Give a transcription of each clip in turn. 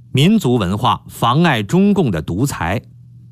民族文化妨碍中共的独裁。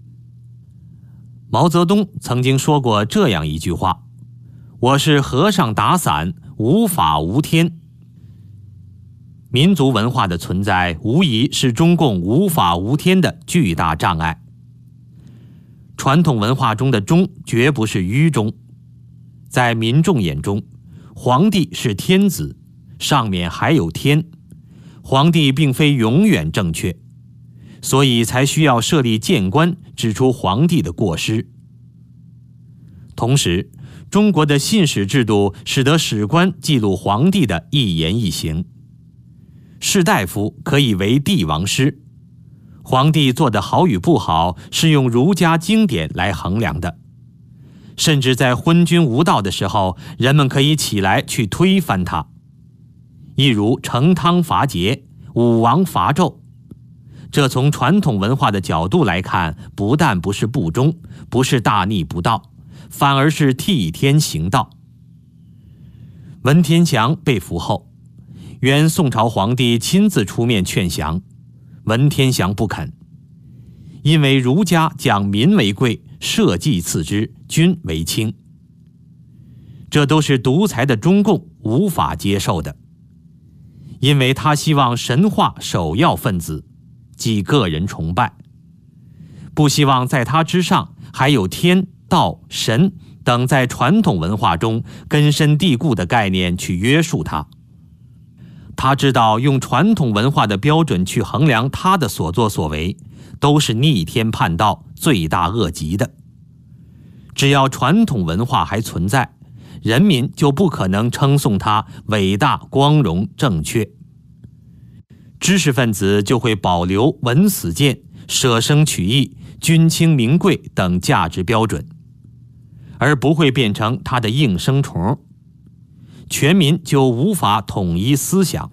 毛泽东曾经说过这样一句话：我是和尚打伞，无法无天。民族文化的存在无疑是中共无法无天的巨大障碍。传统文化中的忠绝不是愚忠，在民众眼中，皇帝是天子，上面还有天，皇帝并非永远正确，所以才需要设立谏官指出皇帝的过失。同时，中国的信史制度使得史官记录皇帝的一言一行，士大夫可以为帝王师，皇帝做得好与不好是用儒家经典来衡量的，甚至在昏君无道的时候，人们可以起来去推翻他。一如成汤伐桀，武王伐纣，这从传统文化的角度来看，不但不是不忠，不是大逆不道，反而是替天行道。文天祥被俘后，原宋朝皇帝亲自出面劝降，文天祥不肯，因为儒家讲民为贵，社稷次之，君为轻，这都是独裁的中共无法接受的，因为他希望神化首要分子，即个人崇拜，不希望在他之上还有天、道、神等在传统文化中根深蒂固的概念去约束他。他知道用传统文化的标准去衡量他的所作所为，都是逆天叛道，罪大恶极的。只要传统文化还存在，人民就不可能称颂他伟大、光荣、正确。知识分子就会保留文死谏、舍生取义、君轻民贵等价值标准，而不会变成他的应声虫，全民就无法统一思想。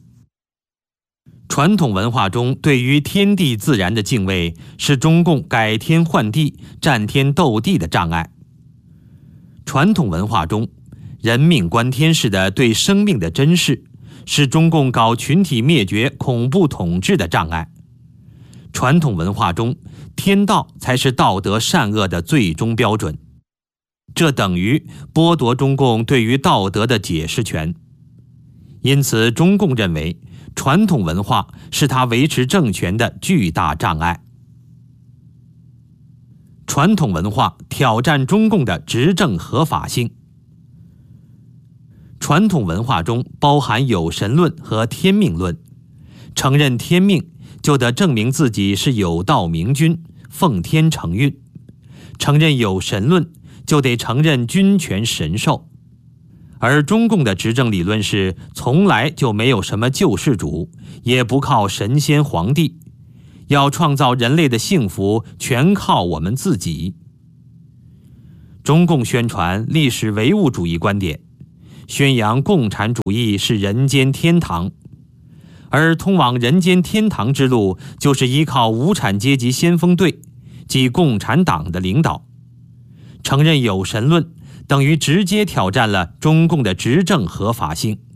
传统文化中对于天地自然的敬畏，是中共改天换地、战天斗地的障碍。传统文化中人命关天似的对生命的珍视，是中共搞群体灭绝、恐怖统治的障碍。传统文化中，天道才是道德善恶的最终标准，这等于剥夺中共对于道德的解释权。因此，中共认为传统文化是他维持政权的巨大障碍。传统文化挑战中共的执政合法性。传统文化中包含有神论和天命论，承认天命就得证明自己是有道明君，奉天承运；承认有神论就得承认君权神授。而中共的执政理论是从来就没有什么救世主，也不靠神仙皇帝，要创造人类的幸福全靠我们自己。中共宣传历史唯物主义观点，宣扬共产主义是人间天堂，而通往人间天堂之路就是依靠无产阶级先锋队，即共产党的领导。承认有神论等于直接挑战了中共的执政合法性。